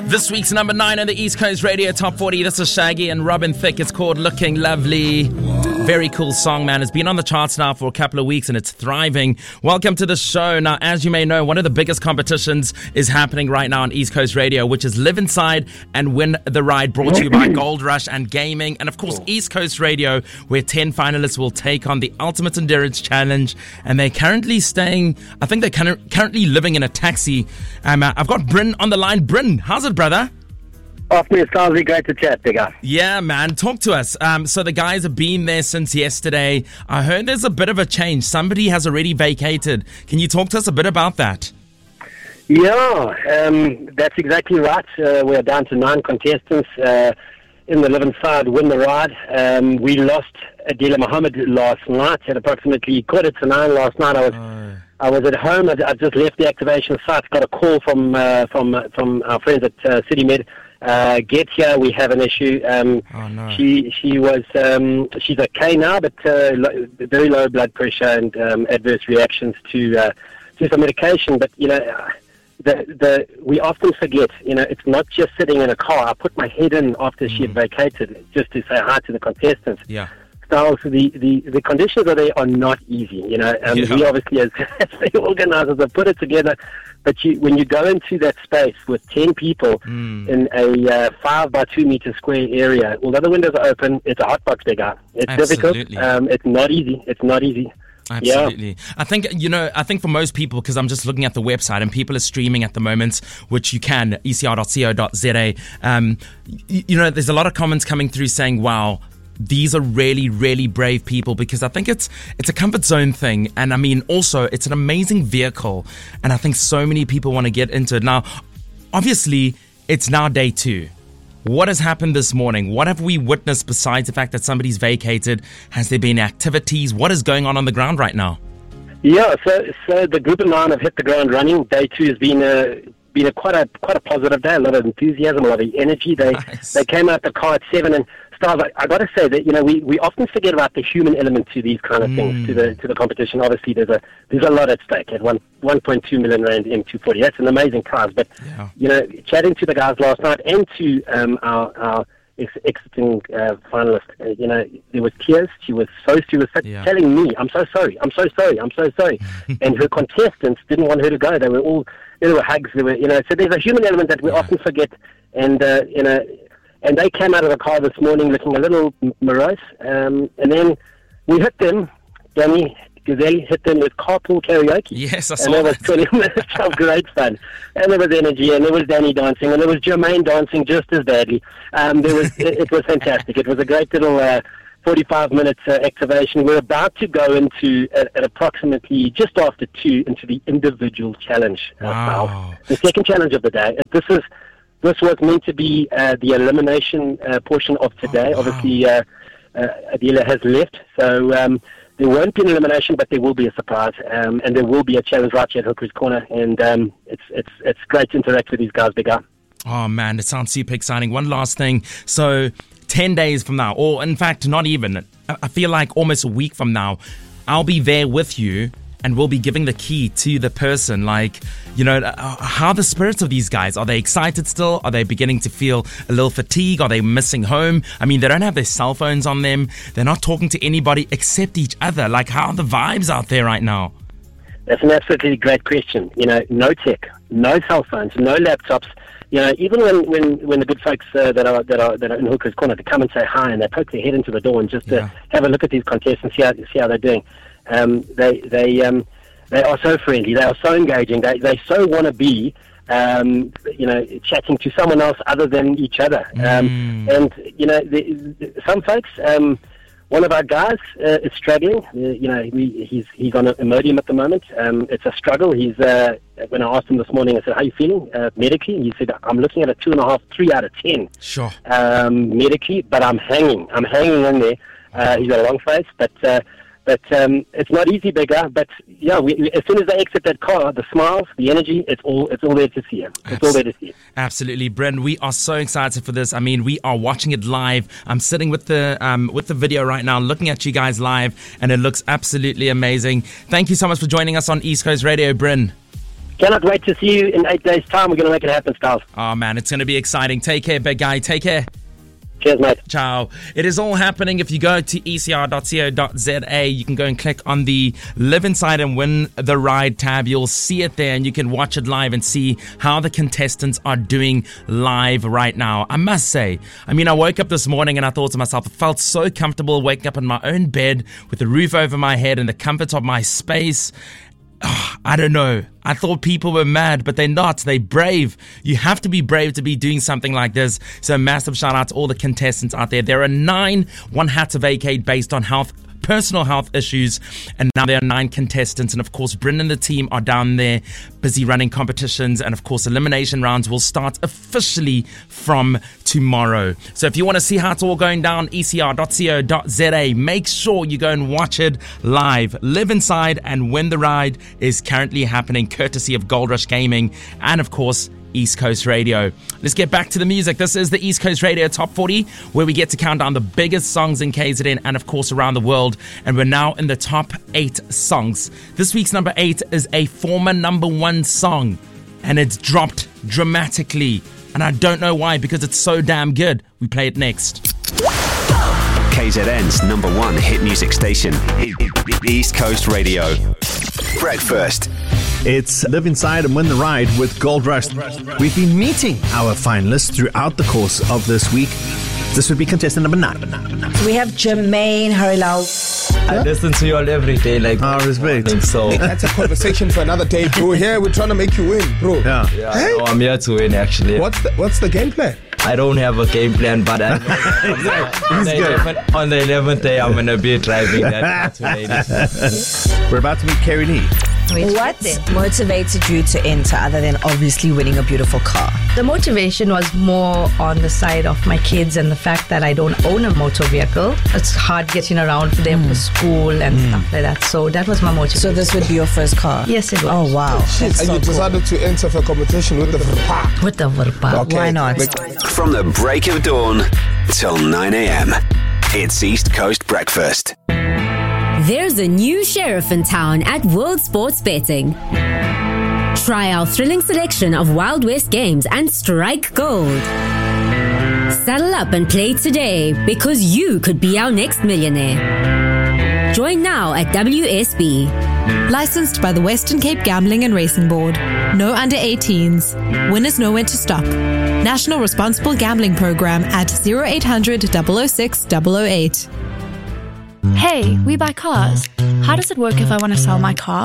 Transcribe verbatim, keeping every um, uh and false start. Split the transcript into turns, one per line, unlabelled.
This week's number nine on the East Coast Radio Top forty. This is Shaggy and Robin Thicke. It's called Looking Lovely. Very cool song, man. It's been on the charts now for a couple of weeks and it's thriving. Welcome to the show. Now, as you may know, one of the biggest competitions is happening right now on East Coast Radio, which is Live Inside and Win the Ride, brought to you by Gold Rush and Gaming. And of course, East Coast Radio, where ten finalists will take on the Ultimate Endurance Challenge. And they're currently staying, I think they're currently living in a taxi. Um, uh, I've got Bryn on the line. Bryn, how's it, brother?
Off me, it sounds really great to chat, bigger.
Yeah, man. Talk to us. Um, so the guys have been there since yesterday. I heard there's a bit of a change. Somebody has already vacated. Can you talk to us a bit about that?
Yeah, um, that's exactly right. Uh, we're down to nine contestants uh, in the Live Inside Win the Ride. Um, we lost Adila Mohammed last night at approximately quarter to nine last night. I was oh. I was at home. I, I just left the activation site. Got a call from uh, from from our friends at uh, CityMed. Uh, get here, we have an issue. Um,
oh, no.
She she was um, she's okay now, but uh, lo- very low blood pressure and um, adverse reactions to uh, to some medication. But you know, the the we often forget. You know, it's not just sitting in a car. I put my head in after mm. she had vacated just to say hi to the contestants.
Yeah.
So the, the, the conditions are there are not easy, you know. Um,
yeah.
We obviously, as, as the organisers, have put it together. But you, when you go into that space with ten people
mm.
in a uh, five by two meter square area, although the windows are open, it's a hotbox bigger. It's
Absolutely.
difficult. Um, it's not easy. It's not easy.
Absolutely.
Yeah.
I think, you know, I think for most people, because I'm just looking at the website and people are streaming at the moment, which you can, e c r dot co dot z a. Um, you, you know, there's a lot of comments coming through saying, wow, these are really, really brave people, because I think it's it's a comfort zone thing. And I mean, also, it's an amazing vehicle. And I think so many people want to get into it. Now, obviously, it's now day two. What has happened this morning? What have we witnessed besides the fact that somebody's vacated? Has there been activities? What is going on on the ground right now?
Yeah, so so the group of nine have hit the ground running. Day two has been a been a quite a quite a positive day. A lot of enthusiasm, a lot of energy. They
nice.
they came out the car at seven and. Stars, I, I got to say that you know we, we often forget about the human element to these kind of things,
mm.
to the to the competition. Obviously, there's a there's a lot at stake at one one point two million rand M two forty. That's an amazing prize. But
yeah.
you know, chatting to the guys last night and to um, our our ex- exiting uh, finalist, uh, you know, there was tears. She was so she was
yeah.
telling me, "I'm so sorry, I'm so sorry, I'm so sorry," and her contestants didn't want her to go. They were all there were hugs. There were you know, so there's a human element that we
yeah.
often forget, and uh, you know. And they came out of the car this morning looking a little morose. Um, and then we hit them, Danny Gazelle hit them with carpool karaoke.
Yes, I saw
and that. And
that.
was twenty minutes of great fun. And there was energy, and there was Danny dancing, and there was Jermaine dancing just as badly. Um, there was, it, it was fantastic. It was a great little uh, forty-five minute uh, activation. We're about to go into, at, at approximately just after two, into the individual challenge. Uh,
Wow.
The second challenge of the day. This is... This was meant to be uh, the elimination uh, portion of today.
Oh, wow.
Obviously, uh, uh, Adila has left, so um, there won't be an elimination, but there will be a surprise, um, and there will be a challenge right here at Hooker's Corner. And um, it's it's it's great to interact with these guys, big guy.
Oh man, it sounds super exciting. One last thing, so ten days from now, or in fact, not even. I feel like almost a week from now, I'll be there with you. And we'll be giving the key to the person. Like, you know, uh, how are the spirits of these guys? Are they excited still? Are they beginning to feel a little fatigue? Are they missing home? I mean, they don't have their cell phones on them. They're not talking to anybody except each other. Like, how are the vibes out there right now?
That's an absolutely great question. You know, no tech, no cell phones, no laptops. You know, even when, when, when the good folks uh, that are that are that are in Hooker's Corner to come and say hi, and they poke their head into the door and just
yeah.
to have a look at these contestants, see how see how they're doing. Um, they they um, they are so friendly. They are so engaging. They they so want to be, um, you know, chatting to someone else other than each other. Um,
mm.
And you know, the, the, some folks. Um, one of our guys uh, is struggling. Uh, you know, we, he's he's on Imodium at the moment. Um, it's a struggle. He's uh, when I asked him this morning, I said, "How are you feeling uh, medically?" And he said, "I'm looking at a two and a half, three out of ten
Sure.
um, medically, but I'm hanging. I'm hanging in there." Uh, he's got a long face, but. Uh, But um, it's not easy, bigger. But yeah, we, we, as soon as they exit that car, the smiles, the energy, it's all it's all there to see. It's Abs- all there to see.
Absolutely, Bryn. We are so excited for this. I mean, we are watching it live. I'm sitting with the um, with the video right now, looking at you guys live, and it looks absolutely amazing. Thank you so much for joining us on East Coast Radio, Bryn.
Cannot wait to see you in eight days' time. We're going to make it happen, Styles.
Oh, man, it's going to be exciting. Take care, big guy. Take care.
Cheers, mate.
Ciao. It is all happening. If you go to e c r dot co dot z a, you can go and click on the Live Inside and Win the Ride tab. You'll see it there and you can watch it live and see how the contestants are doing live right now. I must say, I mean, I woke up this morning and I thought to myself, I felt so comfortable waking up in my own bed with a roof over my head and the comfort of my space. Oh, I don't know. I thought people were mad, but they're not. They're brave. You have to be brave to be doing something like this. So a massive shout out to all the contestants out there. There are nine one had to vacate based on health, personal health issues, and now there are nine contestants. And of course, Bryn and the team are down there busy running competitions, and of course elimination rounds will start officially from tomorrow. So if you want to see how it's all going down, e c r dot co dot z a, make sure you go and watch it live. Live Inside and Win the Ride is currently happening courtesy of Gold Rush Gaming and of course East Coast Radio. Let's get back to the music. This is the East Coast Radio Top forty, where we get to count down the biggest songs in K Z N and of course around the world. And we're now in the top eight songs. This week's number eight is a former number one song, and it's dropped dramatically. And I don't know why, because it's so damn good. We play it next.
K Z N's number one hit music station, East Coast Radio. Breakfast.
It's Live Inside and Win the Ride with Gold Rush. We've been meeting our finalists throughout the course of this week. This would be contestant number nine.
We have Jermaine Harilau.
I listen to you all every day, like
oh, respect.
So
that's a conversation for another day, bro. Here we're trying to make you win, bro.
Yeah,
yeah hey? No, I'm here to win, actually.
What's the What's the game plan?
I don't have a game plan, but I on, the eleventh, on the eleventh day, I'm gonna be driving that.
We're about to meet Carrie Lee.
What motivated you to enter other than obviously winning a beautiful car?
The motivation was more on the side of my kids and the fact that I don't own a motor vehicle. It's hard getting around for them mm. to school and mm. stuff like that. So that was my motivation.
So this would be your first car?
Yes, it was.
Oh, wow.
And so you decided cool. to enter for competition with the Verpa.
With the Verpa.
Okay.
Why not?
From the break of dawn till nine a.m. It's East Coast Breakfast.
There's a new sheriff in town at World Sports Betting. Try our thrilling selection of Wild West games and strike gold. Saddle up and play today because you could be our next millionaire. Join now at W S B.
Licensed by the Western Cape Gambling and Racing Board. No under eighteens. Winners know when to stop. National Responsible Gambling Program at zero eight hundred, double oh six, double oh eight.
Hey, we buy cars. How does it work if I want to sell my car?